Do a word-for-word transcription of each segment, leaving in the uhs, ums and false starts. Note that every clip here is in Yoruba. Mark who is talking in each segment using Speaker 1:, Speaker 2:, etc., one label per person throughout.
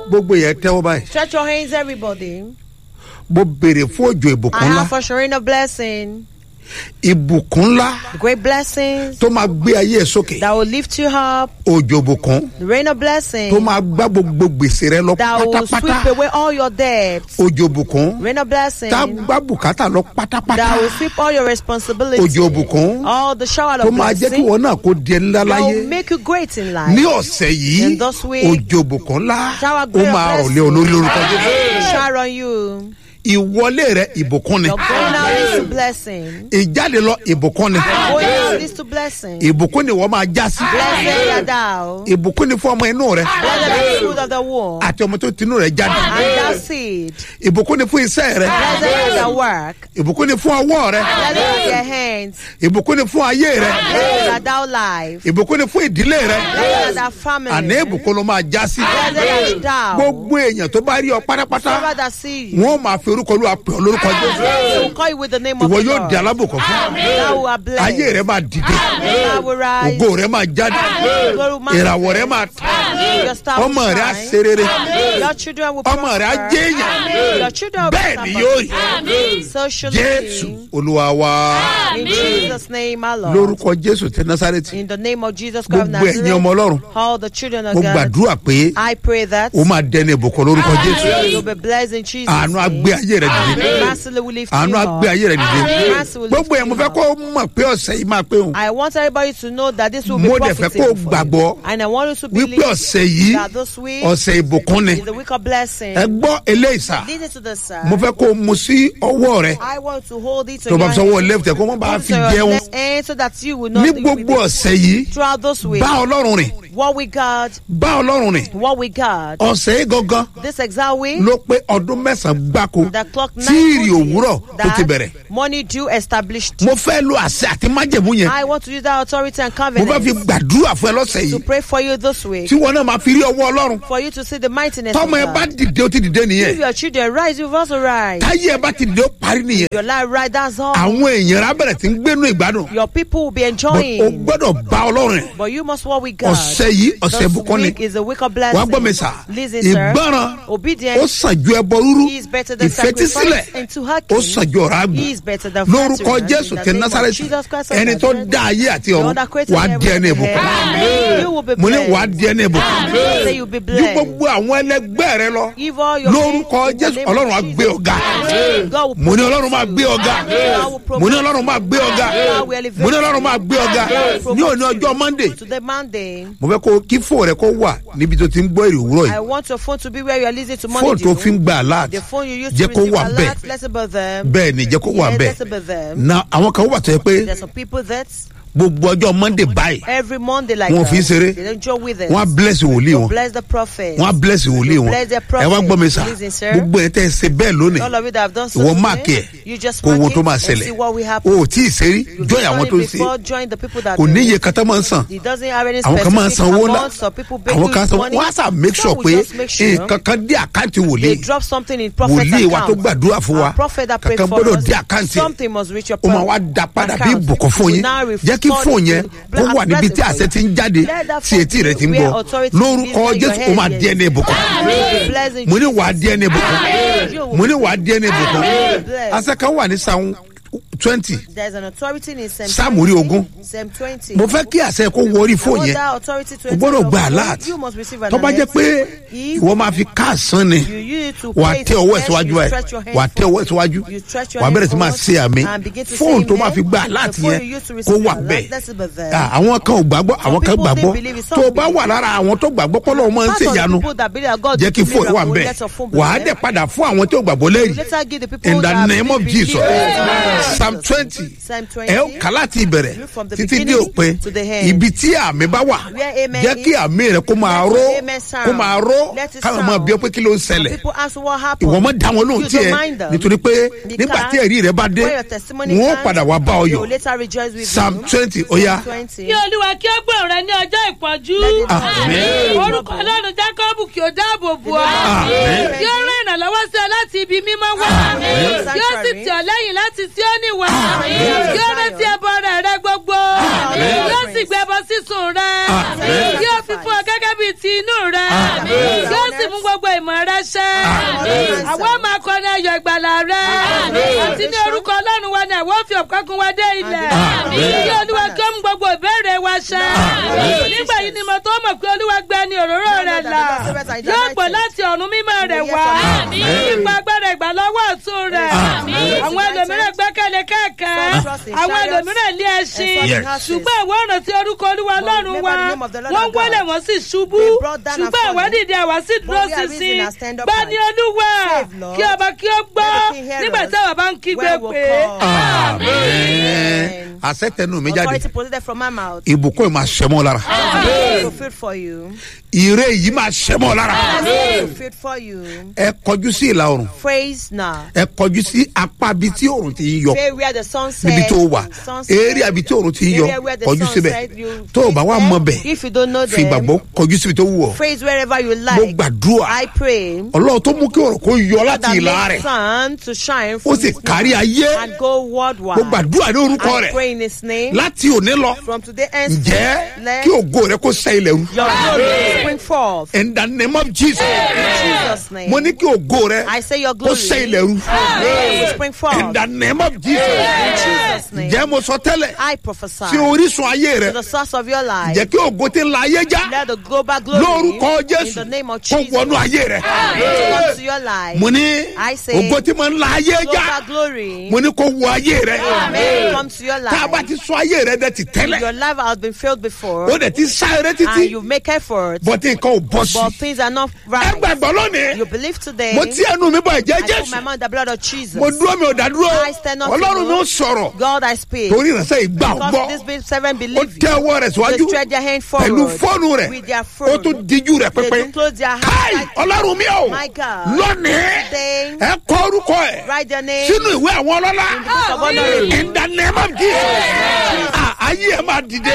Speaker 1: gbogbo yẹn tẹ́wọ́ báyìí.
Speaker 2: Stretch your hands, everybody.
Speaker 1: Mo béèrè fún òjò ìbùkún
Speaker 2: I
Speaker 1: ńlá.
Speaker 2: have for sharing a blessing.
Speaker 1: Ìbùkún ńlá
Speaker 2: Great blessings
Speaker 1: tó máa gbé ayé ẹ̀ sókè.
Speaker 2: that will lift you up.
Speaker 1: Òjò ìbùkún
Speaker 2: The rain of blessing
Speaker 1: tó máa gbá gbogbo gbèsè rẹ lọ
Speaker 2: that will sweep
Speaker 1: pátápátá.
Speaker 2: away all your debts.
Speaker 1: Òjò ìbùkún
Speaker 2: Rain of blessing
Speaker 1: tá a gbá bùkátà lọ pátápátá.
Speaker 2: that will sweep all your responsibilities.
Speaker 1: Òjò ìbùkún
Speaker 2: All the shower
Speaker 1: tó
Speaker 2: of
Speaker 1: máa jẹ́ kí
Speaker 2: blessing
Speaker 1: wọn náà kó di ẹni ńlá
Speaker 2: that
Speaker 1: láyé.
Speaker 2: will make you great in
Speaker 1: Ní
Speaker 2: life.
Speaker 1: ọ̀sẹ̀ yìí
Speaker 2: In this week,
Speaker 1: òjò ìbùkún ńlá
Speaker 2: shower
Speaker 1: ó
Speaker 2: great
Speaker 1: máa rọ̀ lé
Speaker 2: blessing.
Speaker 1: olórí lórúkọ Jésù.
Speaker 2: Shower on you.
Speaker 1: Ìwọlé rẹ ìbùkún ni.
Speaker 2: Your going out leads to blessing.
Speaker 1: Ìjáde lọ ìbùkún ni.
Speaker 2: Going out leads to blessing.
Speaker 1: Ìbùkún ni wọ́n máa já sí.
Speaker 2: Blessed are thou.
Speaker 1: Ìbùkún ni fún ọmọ inú rẹ.
Speaker 2: Blessed are the fruit of the womb.
Speaker 1: Àti ọmọ tó tinú rẹ jáde.
Speaker 2: And thou seed.
Speaker 1: Ìbùkún ni fún iṣẹ́ rẹ.
Speaker 2: Blessed are the work.
Speaker 1: Ìbùkún ni fún ọwọ́ rẹ.
Speaker 2: Blessed are their hands.
Speaker 1: Ìbùkún ni fún ayé rẹ.
Speaker 2: Blessed are thou life.
Speaker 1: Ìbùkún ni fún ìdílé rẹ.
Speaker 2: Blessed are thy family.
Speaker 1: Àní ìbùkún ló máa já sí.
Speaker 2: Blessed are thou.
Speaker 1: Gbogbo èèyàn tó bá rí ọ pátápátá
Speaker 2: Whoever that see you,
Speaker 1: wọn ò máa fi orúkọ Olúwa pè ọ́ lórúkọ
Speaker 2: they
Speaker 1: Jésù.
Speaker 2: will call you with the name of
Speaker 1: Ìwọ
Speaker 2: the
Speaker 1: yóò
Speaker 2: Lord.
Speaker 1: di alábùkún fún.
Speaker 2: Thou are blessed.
Speaker 1: Ayé rẹ máa dìde.
Speaker 2: Thou will rise.
Speaker 1: Ògo rẹ máa jáde.
Speaker 2: Glory will
Speaker 1: Ìràwọ̀ rẹ máa tàn.
Speaker 2: Your star will
Speaker 1: Ọmọ rẹ á
Speaker 2: shine.
Speaker 1: ṣe rere.
Speaker 2: Your children will
Speaker 1: Ọmọ rẹ á
Speaker 2: prosper.
Speaker 1: jẹ́ èèyàn.
Speaker 2: Your children will
Speaker 1: Bẹ́ẹ̀
Speaker 2: be
Speaker 1: ni yóò rí.
Speaker 2: so shall it
Speaker 1: Jésù
Speaker 2: be.
Speaker 1: Olúwa wa.
Speaker 2: In Jesus' name, our Lord.
Speaker 1: Lórúkọ Jésù ti Násárẹ́tì.
Speaker 2: In the name of Jesus Christ of
Speaker 1: Gbogbo ẹ̀yin ọmọ
Speaker 2: Nazareth,
Speaker 1: Ọlọ́run.
Speaker 2: all the children of
Speaker 1: Mo
Speaker 2: God,
Speaker 1: gbàdúrà pé
Speaker 2: I pray that
Speaker 1: ó máa dẹni ìbùkún lórúkọ Jésù.
Speaker 2: you'll be blessed in Jesus'
Speaker 1: Àánú á gbé
Speaker 2: name.
Speaker 1: ayé rẹ dìde.
Speaker 2: Mercy will lift you
Speaker 1: Àánú á gbé
Speaker 2: up.
Speaker 1: ayé rẹ dìde.
Speaker 2: Mercy will lift
Speaker 1: Gbogbo ẹ̀
Speaker 2: you
Speaker 1: mo fẹ́
Speaker 2: up.
Speaker 1: kó mọ̀ pé ọ̀sẹ̀ yìí máa pé òun.
Speaker 2: I want everybody to know that this will be
Speaker 1: Mo dẹ̀ fẹ́ kó
Speaker 2: profitable for
Speaker 1: gbàgbọ́
Speaker 2: you. And I want you to
Speaker 1: wípé
Speaker 2: believe
Speaker 1: ọ̀sẹ̀ yìí
Speaker 2: that this week
Speaker 1: ọ̀sẹ̀ ìbùkún ni.
Speaker 2: is the week of blessing.
Speaker 1: Ẹ gbọ́ eléyìí sà.
Speaker 2: Listen to the sir.
Speaker 1: Mo fẹ́ kó o mu sí ọwọ́ rẹ.
Speaker 2: I want to hold it to
Speaker 1: Tó
Speaker 2: your
Speaker 1: bá fi sọ́wọ́
Speaker 2: hand.
Speaker 1: left ẹ̀ kó má bàa
Speaker 2: Put
Speaker 1: fi
Speaker 2: it to your
Speaker 1: jẹun.
Speaker 2: left hand so that you will not
Speaker 1: Ní
Speaker 2: you will be
Speaker 1: gbogbo ọ̀sẹ̀ yìí
Speaker 2: throughout this week.
Speaker 1: bá Ọlọ́run rìn.
Speaker 2: What we got,
Speaker 1: Bá Ọlọ́run rìn.
Speaker 2: what we got.
Speaker 1: Ọ̀sẹ̀ yìí gangan
Speaker 2: This exact week,
Speaker 1: ló pé ọdún mẹ́sàn-án gbáko
Speaker 2: the clock
Speaker 1: tí ìrì
Speaker 2: nine
Speaker 1: òwúrọ̀ tó ti bẹ̀rẹ̀.
Speaker 2: that money due established.
Speaker 1: Mo fẹ́ lo àṣẹ àti májẹ̀mú yẹn.
Speaker 2: I want to use that authority and
Speaker 1: Mo fẹ́ fi
Speaker 2: covenant
Speaker 1: gbàdúrà fún ẹ lọ́sẹ̀
Speaker 2: to
Speaker 1: yìí.
Speaker 2: pray for you this week.
Speaker 1: Tí wọn náà máa fi rí ọwọ́ Ọlọ́run.
Speaker 2: For you to see the mightiness of
Speaker 1: Tọ́mọ ẹ bá
Speaker 2: God.
Speaker 1: dìde ó ti dìde
Speaker 2: If
Speaker 1: nìyẹn.
Speaker 2: your children rise, you've also rise.
Speaker 1: Táyé ẹ bá ti dìde ó parí nìyẹn.
Speaker 2: Your life right, that's all.
Speaker 1: Àwọn èèyàn rà bẹ̀rẹ̀ tí ń gbénú ìgbádùn.
Speaker 2: Your people will be
Speaker 1: But o
Speaker 2: enjoying.
Speaker 1: gbọ́dọ̀ bá Ọlọ́run rìn.
Speaker 2: But you must what we got.
Speaker 1: Ọ̀sẹ̀ yìí ọ̀sẹ̀
Speaker 2: This
Speaker 1: ìbùkún ni.
Speaker 2: week is a week of
Speaker 1: Wàá gbọ́ mi
Speaker 2: blessing.
Speaker 1: sà.
Speaker 2: Listen, sir.
Speaker 1: Ìgbọràn ó
Speaker 2: Obedience
Speaker 1: sàn ju ẹbọ rúrú.
Speaker 2: is better than
Speaker 1: Ìfetísílẹ̀
Speaker 2: sacrifice, and to
Speaker 1: ó
Speaker 2: hearken
Speaker 1: sàn ju ọ̀rá àgbò.
Speaker 2: is better than
Speaker 1: Lórúkọ
Speaker 2: flattery.
Speaker 1: Jésù
Speaker 2: In the
Speaker 1: ti
Speaker 2: name of
Speaker 1: Násárẹ́tì.
Speaker 2: Jesus Christ of
Speaker 1: Ẹni tó
Speaker 2: Nazareth,
Speaker 1: dá ayé àti
Speaker 2: the
Speaker 1: ọ̀run
Speaker 2: one that created
Speaker 1: wàá di ẹni
Speaker 2: heaven
Speaker 1: ìbùkún.
Speaker 2: and earth. You will be
Speaker 1: Mo ní
Speaker 2: blessed.
Speaker 1: wàá di ẹni ìbùkún.
Speaker 2: Say you'll be
Speaker 1: Ju
Speaker 2: blessed.
Speaker 1: gbogbo àwọn ẹlẹgbẹ́ rẹ lọ.
Speaker 2: Give all your
Speaker 1: Lórúkọ
Speaker 2: faith in the
Speaker 1: Jésù
Speaker 2: name of
Speaker 1: Ọlọ́run á
Speaker 2: Jesus.
Speaker 1: gbé ọ̀gá.
Speaker 2: God will
Speaker 1: Mo ní
Speaker 2: promote
Speaker 1: Ọlọ́run máa gbé ọ̀gá.
Speaker 2: God will promote
Speaker 1: Mo ní Ọlọ́run máa gbé ọ̀gá.
Speaker 2: God will elevate
Speaker 1: Mo ní Ọlọ́run máa gbé ọ̀gá.
Speaker 2: God
Speaker 1: Ní
Speaker 2: will
Speaker 1: òní
Speaker 2: promote
Speaker 1: ọjọ́
Speaker 2: you.
Speaker 1: Monday.
Speaker 2: Today Monday,
Speaker 1: Mo fẹ́ kó kí fóònù rẹ kó wà níbi tó ti ń gbọ́ èrè òwúrọ̀
Speaker 2: I
Speaker 1: yìí.
Speaker 2: want your phone to be where you are listening to
Speaker 1: Fóònù
Speaker 2: Monday.
Speaker 1: tó fi ń gba alert.
Speaker 2: The phone you use
Speaker 1: Jẹ́
Speaker 2: to
Speaker 1: kó
Speaker 2: receive
Speaker 1: wà bẹ́ẹ̀.
Speaker 2: alert, let's about them.
Speaker 1: Bẹ́ẹ̀ ni jẹ́ kó wà
Speaker 2: Yes,
Speaker 1: bẹ́ẹ̀.
Speaker 2: let's about them.
Speaker 1: Na àwọn kan wà tó yẹ pé
Speaker 2: There's some people that
Speaker 1: gbogbo ọjọ́ Monday báyìí
Speaker 2: every Monday like
Speaker 1: Wọn ò fi
Speaker 2: that,
Speaker 1: ṣeré.
Speaker 2: they don't joke with us.
Speaker 1: wọ́n á bless wòlíì
Speaker 2: They'll
Speaker 1: wọn.
Speaker 2: bless the prophet.
Speaker 1: Wọ́n á bless wòlíì wọn.
Speaker 2: Bless their
Speaker 1: Ẹ wá gbọ́ mi sà.
Speaker 2: prophet. Listen, sir.
Speaker 1: Gbogbo ẹ̀ tẹ́ ẹ ṣe bẹ́ẹ̀ lónìí.
Speaker 2: All of you that have done so
Speaker 1: Ìwọ
Speaker 2: today,
Speaker 1: máàkì ẹ̀.
Speaker 2: you just
Speaker 1: Kó wo
Speaker 2: mark
Speaker 1: tó
Speaker 2: it
Speaker 1: máa
Speaker 2: and see
Speaker 1: ṣẹlẹ̀.
Speaker 2: what will
Speaker 1: O
Speaker 2: happen.
Speaker 1: ò tí ì ṣe rí.
Speaker 2: You've
Speaker 1: Join
Speaker 2: done
Speaker 1: àwọn
Speaker 2: it
Speaker 1: tó ń
Speaker 2: before,
Speaker 1: ṣe.
Speaker 2: join the people that
Speaker 1: Kò
Speaker 2: do
Speaker 1: ní iye
Speaker 2: it.
Speaker 1: kan tó máa ń sàn.
Speaker 2: It doesn't have any
Speaker 1: Àwọn kan máa ń
Speaker 2: specific
Speaker 1: san owó ńlá.
Speaker 2: amount, so people pay
Speaker 1: Àwọn
Speaker 2: you
Speaker 1: kan san
Speaker 2: money.
Speaker 1: wọ́n á sà make
Speaker 2: Some
Speaker 1: sure
Speaker 2: will
Speaker 1: pé
Speaker 2: just make sure
Speaker 1: nǹkan kan dé àkáǹtì
Speaker 2: they
Speaker 1: wòlíì.
Speaker 2: drop something in prophet's
Speaker 1: Wòlíì wa tó
Speaker 2: account.
Speaker 1: gbàdúrà fún wa.
Speaker 2: Our prophet that prayed
Speaker 1: Kankan
Speaker 2: for
Speaker 1: gbọ́dọ̀
Speaker 2: us,
Speaker 1: dé àkáǹtì.
Speaker 2: something must reach your
Speaker 1: Ó máa
Speaker 2: prophet
Speaker 1: wá dá padà bí
Speaker 2: account.
Speaker 1: ìbùkún fún
Speaker 2: You
Speaker 1: yín.
Speaker 2: now
Speaker 1: Jẹ́ kí
Speaker 2: restore
Speaker 1: fóònù
Speaker 2: it
Speaker 1: yẹn
Speaker 2: to
Speaker 1: kó wà níbi tí
Speaker 2: blessing
Speaker 1: àṣẹ
Speaker 2: for
Speaker 1: ti ń
Speaker 2: you.
Speaker 1: jáde
Speaker 2: Let that
Speaker 1: tí etí rẹ̀ ti ń
Speaker 2: where
Speaker 1: bọ̀.
Speaker 2: authority
Speaker 1: Lórúkọ
Speaker 2: is in your
Speaker 1: Jésù ó máa
Speaker 2: hand,
Speaker 1: di ẹni ìbùkún.
Speaker 2: You'll be blessed in
Speaker 1: Mo ní
Speaker 2: Jesus'
Speaker 1: wàá di ẹni ìbùkún.
Speaker 2: name.
Speaker 1: Mo ní wàá di ẹni ìbùkún.
Speaker 2: Blessed.
Speaker 1: Àṣẹ kan wà ní Psalm twenty.
Speaker 2: There's an authority in Psalm
Speaker 1: Sáàmù orí ogún.
Speaker 2: Psalm twenty.
Speaker 1: Mo fẹ́ kí àṣẹ kó wọ orí
Speaker 2: I
Speaker 1: fóònù
Speaker 2: want
Speaker 1: yẹn.
Speaker 2: that authority to
Speaker 1: O
Speaker 2: enter
Speaker 1: gbọ́dọ̀
Speaker 2: your
Speaker 1: gba
Speaker 2: phone.
Speaker 1: alert.
Speaker 2: You must receive an
Speaker 1: Tó bá jẹ́
Speaker 2: alert.
Speaker 1: pé
Speaker 2: If
Speaker 1: ìwọ máa fi káàsán ni.
Speaker 2: you use it to
Speaker 1: Wà á
Speaker 2: pray,
Speaker 1: tẹ ọwọ́ ẹ̀
Speaker 2: yes,
Speaker 1: síwájú
Speaker 2: you
Speaker 1: ẹ̀.
Speaker 2: stretch your hand
Speaker 1: Wà á tẹ ọwọ́ ẹ̀ síwájú.
Speaker 2: You stretch your
Speaker 1: Wà á
Speaker 2: hand
Speaker 1: bẹ̀rẹ̀ sí máa
Speaker 2: forward
Speaker 1: ṣe àmì.
Speaker 2: and begin to
Speaker 1: Fóònù
Speaker 2: say
Speaker 1: tó máa
Speaker 2: amen.
Speaker 1: fi gba
Speaker 2: The
Speaker 1: alert
Speaker 2: phone
Speaker 1: yẹn
Speaker 2: you use to
Speaker 1: kó
Speaker 2: receive
Speaker 1: wà
Speaker 2: alert,
Speaker 1: bẹ́ẹ̀.
Speaker 2: let's about them.
Speaker 1: Ah, àwọn kan ò gbàgbọ́ àwọn kan
Speaker 2: people, they
Speaker 1: gbàgbọ́.
Speaker 2: believe it,
Speaker 1: Tó
Speaker 2: some
Speaker 1: o bá wà lára àwọn tó gbàgbọ́ pọ́lọ́ máa ń
Speaker 2: Part of the
Speaker 1: ṣèyanu.
Speaker 2: people that believe that God
Speaker 1: Jẹ́ kí
Speaker 2: do
Speaker 1: fóònù wà
Speaker 2: miracle,
Speaker 1: bẹ́ẹ̀.
Speaker 2: let your phone be
Speaker 1: Wà á
Speaker 2: there.
Speaker 1: dẹ̀ padà fún àwọn tí ò gbàgbọ́ lẹ́yìn.
Speaker 2: Later give the people
Speaker 1: In the
Speaker 2: that
Speaker 1: name of
Speaker 2: believe
Speaker 1: Jesus.
Speaker 2: it.
Speaker 1: Psalm twenty.
Speaker 2: Psalm twenty.
Speaker 1: Ẹ ó kà láti ìbẹ̀rẹ̀
Speaker 2: From the
Speaker 1: títí dé
Speaker 2: beginning
Speaker 1: òpin.
Speaker 2: to the end.
Speaker 1: Ibi tí àmì bá wà.
Speaker 2: Where amen
Speaker 1: Jẹ́ kí
Speaker 2: is,
Speaker 1: àmì rẹ̀ kó máa
Speaker 2: let
Speaker 1: ró.
Speaker 2: your amen sound.
Speaker 1: Kó máa ró.
Speaker 2: Let it
Speaker 1: Káwọn máa
Speaker 2: sound.
Speaker 1: bí ọ pé kí ló ń
Speaker 2: Some
Speaker 1: ṣẹlẹ̀.
Speaker 2: people ask what happened.
Speaker 1: Ìwọ máa dá wọn lóhùn
Speaker 2: You
Speaker 1: tí
Speaker 2: don't
Speaker 1: ẹ
Speaker 2: mind them.
Speaker 1: nítorí pé
Speaker 2: Because
Speaker 1: nígbà tí ẹ̀rí rẹ̀ bá dé
Speaker 2: when your testimony
Speaker 1: wọn ó
Speaker 2: comes,
Speaker 1: padà wá bá ọ
Speaker 2: they will
Speaker 1: yọ̀.
Speaker 2: later rejoice with
Speaker 1: Psalm
Speaker 2: you.
Speaker 1: twenty ó yá.
Speaker 2: twenty.
Speaker 3: Kí Olúwa kí ó gbọ́ rẹ ní ọjọ́ ìpọ́njú.
Speaker 1: Àmín.
Speaker 3: Orúkọ Ọlọ́run Jákọ́bù kí ó dáàbò bò ọ́.
Speaker 1: Àmín.
Speaker 3: Kí ó rán ìrànlọ́wọ́ sí ọ láti ibi mímọ́ wá.
Speaker 2: Àmín.
Speaker 3: Kí ó sì tì ọ́ lẹ́yìn láti Síónì wá.
Speaker 2: Àmín.
Speaker 3: Kí ó rántí ẹbọ rẹ̀ rẹ gbogbo.
Speaker 2: Àmín.
Speaker 3: Kí ó sì gbé ẹbọ sísun rẹ.
Speaker 1: Àmín.
Speaker 3: Kí ó fi fún ọ gẹ́gẹ́ bíi ti inú rẹ kí ó sì mú gbogbo ìmọ̀ rẹ ṣẹ àwọn máa kọ ní ayọ̀ ìgbàlà rẹ àti ní orúkọ ọlọ́run wa ni àwọn fi ọ̀kánkún wa dé ilẹ̀ kí olúwa kí ó mú gbogbo ìbéèrè wa ṣẹ nígbà yìí ni mo tó mọ̀ pé olúwa gbẹ ní òróró rẹ là yóò pọ̀ láti ọ̀run mímọ́ rẹ̀ wá nípa agbára ìgbàlọ́wọ́ ọ̀tún rẹ̀ àwọn ẹlòmíràn gbẹ́kẹ̀lé kẹ̀kẹ́ àwọn ẹlòmíràn lé ẹṣin ṣùgbọ́n àwọn ọ̀nà tí orúkọ olúwa ọlọ́run wa wọ́n wọlé wọ́n sì ṣubú ṣùgbọ́n àwọn dìde àwa sì dúró ṣinṣin gbá ní olúwa kí ọba kí ó gbọ́ nígbà tí àwọn bá ń kígbe pé.
Speaker 1: àṣẹ tẹnu mi jáde
Speaker 2: Authority proceeded from my mouth.
Speaker 1: ìbùkún yìí máa ṣẹmọ lára
Speaker 2: Fulfilled for you.
Speaker 1: ire yìí máa ṣẹmọ lára
Speaker 2: Fulfilled for you.
Speaker 1: ẹ kọjú sí ìlà oòrùn
Speaker 2: Praise now.
Speaker 1: ẹ kọjú sí apá ibi tí oòrùn ti ń yọ
Speaker 2: Pray where the sun set.
Speaker 1: níbi tó wà
Speaker 2: sun set.
Speaker 1: eré àbí tí oòrùn ti ń yọ
Speaker 2: Area where the
Speaker 1: kọjú
Speaker 2: sun
Speaker 1: síbẹ̀
Speaker 2: set, you
Speaker 1: tó o bá wà
Speaker 2: praise
Speaker 1: mọ
Speaker 2: them.
Speaker 1: bẹ̀
Speaker 2: If you don't know
Speaker 1: fi
Speaker 2: them,
Speaker 1: gbàgbọ́ kọjú síbi tó wù ọ́
Speaker 2: praise wherever you
Speaker 1: mo
Speaker 2: like.
Speaker 1: gbàdúrà
Speaker 2: I pray
Speaker 1: ọlọ́run tó mú kí ọ̀rọ̀ kó yọ láti
Speaker 2: that
Speaker 1: ìlà
Speaker 2: makes
Speaker 1: rẹ̀
Speaker 2: sun to shine
Speaker 1: ó
Speaker 2: from
Speaker 1: sì
Speaker 2: his
Speaker 1: kárí
Speaker 2: mouth
Speaker 1: ayé
Speaker 2: and go worldwide.
Speaker 1: mo gbàdúrà ní orúkọ
Speaker 2: I
Speaker 1: rẹ̀
Speaker 2: pray in his name.
Speaker 1: láti òní lọ
Speaker 2: From today henceforth,
Speaker 1: ǹjẹ́
Speaker 2: let
Speaker 1: kí ògo rẹ kó sẹ́ ilẹ̀ rú
Speaker 2: your glory spring forth.
Speaker 1: in the name of Jesus
Speaker 2: In Jesus' name.
Speaker 1: mo ní kí ògo rẹ
Speaker 2: I say your
Speaker 1: kó
Speaker 2: glory
Speaker 1: sẹ́ ilẹ̀ rú
Speaker 2: will spring forth.
Speaker 1: in the name of Jesus
Speaker 2: In Jesus' name.
Speaker 1: ǹjẹ́ mo sọ tẹ́lẹ̀
Speaker 2: I prophesy
Speaker 1: sí orísun ayé rẹ
Speaker 2: to the source of your life.
Speaker 1: ǹjẹ́ kí ògo tí ń la ayé já
Speaker 2: Let the global glory
Speaker 1: lórúkọ
Speaker 2: in
Speaker 1: Jésù
Speaker 2: the name of
Speaker 1: kó
Speaker 2: Jesus
Speaker 1: wọnú ayé rẹ
Speaker 2: come to your life.
Speaker 1: mo ní
Speaker 2: I say
Speaker 1: ògo tí mo ń la ayé já
Speaker 2: global glory
Speaker 1: mo ní kó wọ ayé rẹ
Speaker 2: may come to your
Speaker 1: tá a bá
Speaker 2: life.
Speaker 1: ti sọ ayé rẹ dẹ ti tẹ́lẹ̀
Speaker 2: Your life has been filled before
Speaker 1: ó dẹ̀ ti sá eré
Speaker 2: and
Speaker 1: títí
Speaker 2: you make effort,
Speaker 1: bọ́tí nǹkan ò bọ́ sí
Speaker 2: but things are not
Speaker 1: ẹ
Speaker 2: right.
Speaker 1: gbàgbọ́ lónìí
Speaker 2: You believe today.
Speaker 1: mo ti ẹnu mi bọ ẹ̀jẹ̀
Speaker 2: I put
Speaker 1: Jésù
Speaker 2: my mouth in the blood of Jesus.
Speaker 1: mo dúró mi ò dá dúró
Speaker 2: I stand up
Speaker 1: ọlọ́run mi ò
Speaker 2: alone.
Speaker 1: sọ̀rọ̀
Speaker 2: God, I speak.
Speaker 1: torí ìránṣẹ́ ìgbà
Speaker 2: Because
Speaker 1: gbọ́
Speaker 2: these be- seven
Speaker 1: ó
Speaker 2: believe
Speaker 1: tẹ
Speaker 2: you.
Speaker 1: ọwọ́ rẹ̀
Speaker 2: They
Speaker 1: síwájú
Speaker 2: stretch their hand
Speaker 1: pẹ̀lú
Speaker 2: forward
Speaker 1: fóònù rẹ̀
Speaker 2: with their
Speaker 1: ó
Speaker 2: phone.
Speaker 1: tún díjú rẹ̀
Speaker 2: They
Speaker 1: pẹ́pẹ́
Speaker 2: don't close their
Speaker 1: káì
Speaker 2: eyes.
Speaker 1: ọlọ́run mi ò
Speaker 2: My God.
Speaker 1: lónìí
Speaker 2: Today,
Speaker 1: ẹ kọ orúkọ ẹ̀
Speaker 2: write their name.
Speaker 1: sínú ìwé àwọn ọlọ́lá
Speaker 2: of honorable.
Speaker 1: in the name of Jesus Ah, ayé ẹ máa dìde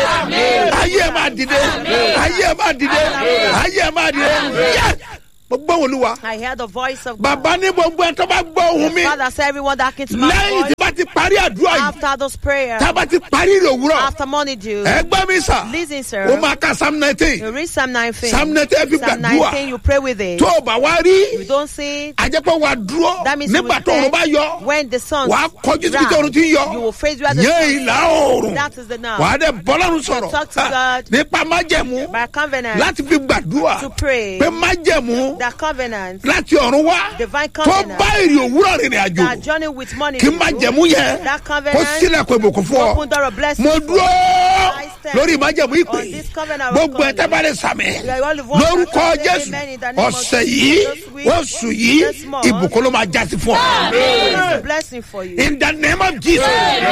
Speaker 1: ayé ẹ máa dìde ayé ẹ máa dìde ayé ẹ máa dìde Yes! mo gbọ́ Olúwa
Speaker 2: I hear the voice of God.
Speaker 1: bàbá ní gbogbo ẹ tó bá gbọ́ ohùn mi
Speaker 2: Father, say everyone that came to my
Speaker 1: lẹ́yìn
Speaker 2: voice
Speaker 1: tí bá ti parí àdúrà yìí
Speaker 2: after those prayers,
Speaker 1: tá a bá ti parí ìrè òwúrọ̀
Speaker 2: after morning dew.
Speaker 1: ẹ gbọ́ mi sà
Speaker 2: Listen, sir.
Speaker 1: ó máa ka Psalm nineteen
Speaker 2: You read Psalm nineteen.
Speaker 1: Psalm nineteen fi
Speaker 2: Psalm
Speaker 1: gbàdúrà
Speaker 2: nineteen, you pray with it.
Speaker 1: tó o bá wá rí
Speaker 2: You don't see it.
Speaker 1: ajẹ́pọ̀ wa dúró
Speaker 2: That means you
Speaker 1: nígbà
Speaker 2: will
Speaker 1: tó òrùn bá
Speaker 2: stand
Speaker 1: yọ
Speaker 2: when the sun
Speaker 1: wàá kọjú síbi tí òrùn ti ń yọ
Speaker 2: you will face where the
Speaker 1: yé
Speaker 2: sun
Speaker 1: ìlà oòrùn
Speaker 2: That is the now.
Speaker 1: wàá dẹ̀ bọ́lọ́run sọ̀rọ̀
Speaker 2: talk to
Speaker 1: Ah,
Speaker 2: God.
Speaker 1: nípa májẹ̀mú
Speaker 2: By covenant
Speaker 1: láti fi gbàdúrà
Speaker 2: to pray.
Speaker 1: pé májẹ̀mú
Speaker 2: That covenant,
Speaker 1: láti ọ̀run wá
Speaker 2: divine
Speaker 1: tó
Speaker 2: covenant,
Speaker 1: bá èrè òwúrọ̀ rìnrìn àjò
Speaker 2: that journey with money.
Speaker 1: kí májẹ̀mú yẹn
Speaker 2: That
Speaker 1: kó
Speaker 2: covenant,
Speaker 1: sílẹ̀kùn ìbùkún fún ọ
Speaker 2: open door of blessing.
Speaker 1: mo dúró
Speaker 2: stand
Speaker 1: lórí májẹ̀mú ìpè
Speaker 2: on this covenant of
Speaker 1: gbogbo ẹ̀
Speaker 2: covenant.
Speaker 1: tẹ́bàdé sàmì
Speaker 2: You are all the ones
Speaker 1: lórúkọ
Speaker 2: that say
Speaker 1: Jésù
Speaker 2: amen in the name of
Speaker 1: ọ̀sẹ̀
Speaker 2: Jesus.
Speaker 1: yìí
Speaker 2: This week,
Speaker 1: oṣù yìí
Speaker 2: this month,
Speaker 1: ìbùkún ló máa jásí fún ọ.
Speaker 2: It's a blessing for you.
Speaker 1: In the name of Jesus.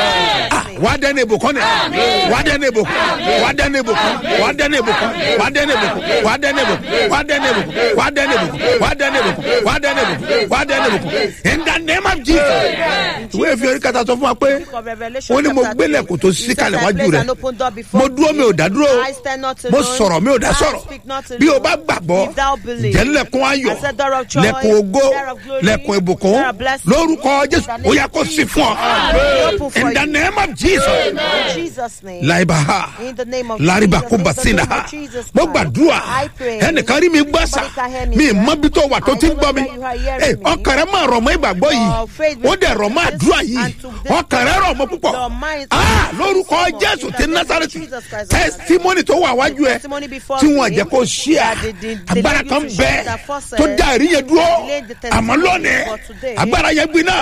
Speaker 1: Ah, wà á dẹ́nu ìbùkún ni. Wà á dẹ́nu ìbùkún. Wà á dẹ́nu ìbùkún. Wà á dẹ́nu ìbùkún. Wà á dẹ́nu ìbùkún. Wà á dẹ́nu ìbùkún. Wà á dẹ́nu ìbùkún. Wà á dẹ́nu ìbùkún. Wà á dẹ́nu ìbùkún. Wà á dẹ́nu ìbùkún. Wà á dẹ́nu ìbùkún. In the name of Jesus. Ìwé ìfi orí kata sọ fún wa pé
Speaker 2: Book of Revelation
Speaker 1: wọ́n ní mo
Speaker 2: chapter
Speaker 1: gbélé
Speaker 2: three.
Speaker 1: kò tó sí
Speaker 2: He says,
Speaker 1: kalẹ̀
Speaker 2: I
Speaker 1: wájú
Speaker 2: place
Speaker 1: rẹ̀.
Speaker 2: an open door before
Speaker 1: Mo dúró mi ò dá dúró.
Speaker 2: I stand not
Speaker 1: Mo
Speaker 2: alone.
Speaker 1: sọ̀rọ̀ mi ò dá
Speaker 2: I
Speaker 1: sọ̀rọ̀.
Speaker 2: speak not alone.
Speaker 1: Bí o bá gbàgbọ́,
Speaker 2: If thou believe.
Speaker 1: jẹ́ lẹ́kùn ayọ̀,
Speaker 2: I said, door of joy,
Speaker 1: lẹ́kùn ògo,
Speaker 2: door of glory,
Speaker 1: lẹ́kùn ìbùkún,
Speaker 2: door of blessing.
Speaker 1: lórúkọ Jésù, ó yẹ kó sí fún ọ.
Speaker 2: Open for
Speaker 1: In the
Speaker 2: you.
Speaker 1: name of Jesus.
Speaker 2: In Jesus' name.
Speaker 1: Laibaha.
Speaker 2: In the name of
Speaker 1: Lariba
Speaker 2: Jesus.
Speaker 1: kumba
Speaker 2: In the
Speaker 1: sina
Speaker 2: name
Speaker 1: ha.
Speaker 2: of Jesus
Speaker 1: Mo
Speaker 2: Christ.
Speaker 1: gbàdúrà.
Speaker 2: I pray.
Speaker 1: Ẹnìkan rí mi gbọ́ sà.
Speaker 2: Somebody can hear me,
Speaker 1: Mi
Speaker 2: sir.
Speaker 1: mọ bí tó wà tó
Speaker 2: I
Speaker 1: ti ń
Speaker 2: don't
Speaker 1: gbọ́ mi.
Speaker 2: know where you are hearing
Speaker 1: Ẹ
Speaker 2: me.
Speaker 1: ọkàn rẹ máa rọ̀ mọ́ ìgbàgbọ́ yìí.
Speaker 2: Your faith
Speaker 1: Ó
Speaker 2: will
Speaker 1: dẹ̀ rọ̀ mọ́
Speaker 2: be
Speaker 1: àdúrà yìí.
Speaker 2: and to this
Speaker 1: Ọkàn rẹ rọ̀ mọ́ púpọ̀.
Speaker 2: Your mind
Speaker 1: Ah,
Speaker 2: is
Speaker 1: lórúkọ
Speaker 2: so much
Speaker 1: Jésù
Speaker 2: in
Speaker 1: ti
Speaker 2: the name of
Speaker 1: Násárẹ́tì.
Speaker 2: Jesus Christ.
Speaker 1: Testimony tó wà wájú ẹ
Speaker 2: Testimony before
Speaker 1: tí wọ́n
Speaker 2: me
Speaker 1: jẹ́ kó ṣí à.
Speaker 2: that the- the- the
Speaker 1: Agbára
Speaker 2: lady
Speaker 1: kan
Speaker 2: to
Speaker 1: bẹ
Speaker 2: share that first
Speaker 1: tó
Speaker 2: said,
Speaker 1: dá ìríyẹ dúró.
Speaker 2: delayed the testimony
Speaker 1: Àmọ́ lónìí
Speaker 2: for today.
Speaker 1: agbára yẹn gbiná.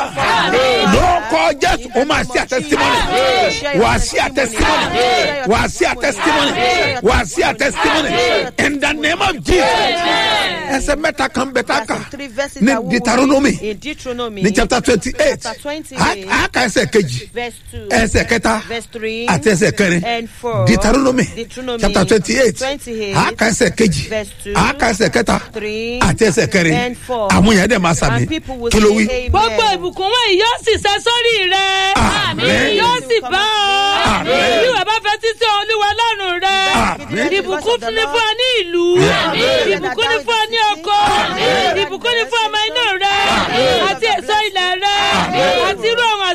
Speaker 1: Lórúkọ Jésù ó máa ṣí à testimony. Wà á ṣí à testimony. Wà á ṣí à testimony. Wà á ṣí à testimony. In the name of Jesus. Ẹsẹ̀ mẹ́ta kan bẹ tá a kà
Speaker 2: Three verses
Speaker 1: ní
Speaker 2: that we-
Speaker 1: Deuteronomy
Speaker 2: in Deuteronomy
Speaker 1: ní chapter twenty-eight.
Speaker 2: chapter twenty-eight,
Speaker 1: A kà ẹsẹ̀ kejì,
Speaker 2: verse two,
Speaker 1: ẹsẹ̀ kẹta
Speaker 2: verse three,
Speaker 1: àti ẹsẹ̀ kẹrin.
Speaker 2: and four.
Speaker 1: Deuteronomy
Speaker 2: Deuteronomy
Speaker 1: chapter twenty-eight.
Speaker 2: twenty-eight,
Speaker 1: A kà ẹsẹ̀ kejì,
Speaker 2: verse two,
Speaker 1: a kà ẹsẹ̀ kẹta
Speaker 2: three,
Speaker 1: àti ẹsẹ̀ kẹrin.
Speaker 2: and four.
Speaker 1: Àwọn yẹn dẹ̀ máa sàmì.
Speaker 2: And people will
Speaker 1: Kí ló wí?
Speaker 2: say
Speaker 3: gbogbo
Speaker 2: amen.
Speaker 3: ìbùkún wọ̀nyí yóò sì ṣẹ sórí rẹ
Speaker 1: Àmín.
Speaker 3: yóò sì bá ọ
Speaker 1: Àmín.
Speaker 3: bí wàá bá fẹ́ títí olúwa lọ́rùn rẹ
Speaker 1: Àmín.
Speaker 3: ìbùkún fún ni fún ọ ní ìlú ìbùkún ni fún ọ ní oko ìbùkún ni fún ọmọ inú rẹ àti èso ilẹ̀ rẹ àti irú ohun